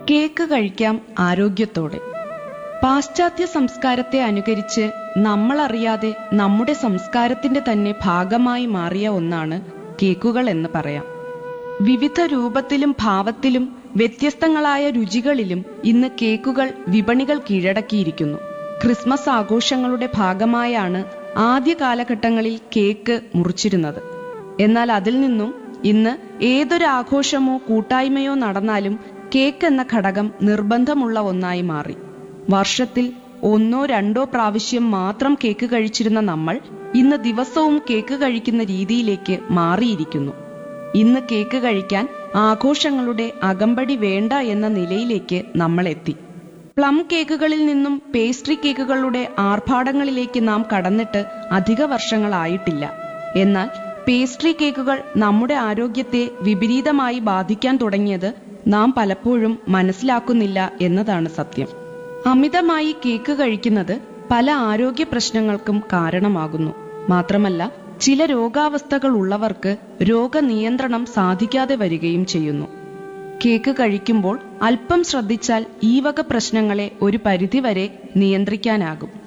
Cake കഴിക്കാം ആരോഗ്യത്തോടെ. പാശ്ചാത്യ സംസ്കാരത്തെ അനുകരിച്ച് നമ്മളറിയാതെ നമ്മുടെ സംസ്കാരത്തിന്റെ തന്നെ ഭാഗമായി മാറിയ ഒന്നാണ് കേക്കുകൾ എന്ന് പറയാം. വിവിധ രൂപത്തിലും ഭാവത്തിലും വ്യത്യസ്തങ്ങളായ രുചികളിലും ഇന്ന് കേക്കുകൾ വിപണികൾ കീഴടക്കിയിരിക്കുന്നു. ക്രിസ്മസ് ആഘോഷങ്ങളുടെ ഭാഗമായാണ് ആദ്യ കാലഘട്ടങ്ങളിൽ കേക്ക് മുറിച്ചിരുന്നത്. എന്നാൽ അതിൽ നിന്നും ഇന്ന് ഏതൊരു ആഘോഷമോ കൂട്ടായ്മയോ നടന്നാലും കേക്ക് എന്ന ഘടകം നിർബന്ധമുള്ള ഒന്നായി മാറി. വർഷത്തിൽ 1-2 പ്രാവശ്യം മാത്രം കേക്ക് കഴിച്ചിരുന്ന നമ്മൾ ഇന്ന് ദിവസവും കേക്ക് കഴിക്കുന്ന രീതിയിലേക്ക് മാറിയിരിക്കുന്നു. ഇന്ന് കേക്ക് കഴിക്കാൻ ആഘോഷങ്ങളുടെ അകമ്പടി വേണ്ട എന്ന നിലയിലേക്ക് നമ്മൾ എത്തി. പ്ലം കേക്കുകളിൽ നിന്നും പേസ്ട്രി കേക്കുകളുടെ ആർഭാടങ്ങളിലേക്ക് നാം കടന്നിട്ട് അധിക വർഷങ്ങളായിട്ടില്ല. എന്നാൽ പേസ്ട്രി കേക്കുകൾ നമ്മുടെ ആരോഗ്യത്തെ വിപരീതമായി ബാധിക്കാൻ തുടങ്ങിയത് നാം പലപ്പോഴും മനസ്സിലാക്കുന്നില്ല എന്നതാണ് സത്യം. അമിതമായി കേക്ക് കഴിക്കുന്നത് പല ആരോഗ്യ പ്രശ്നങ്ങൾക്കും കാരണമാകുന്നു. മാത്രമല്ല, ചില രോഗാവസ്ഥകൾ ഉള്ളവർക്ക് രോഗനിയന്ത്രണം സാധിക്കാതെ വരികയും ചെയ്യുന്നു. കേക്ക് കഴിക്കുമ്പോൾ അല്പം ശ്രദ്ധിച്ചാൽ ഈ വക പ്രശ്നങ്ങളെ ഒരു പരിധിവരെ നിയന്ത്രിക്കാനാകും.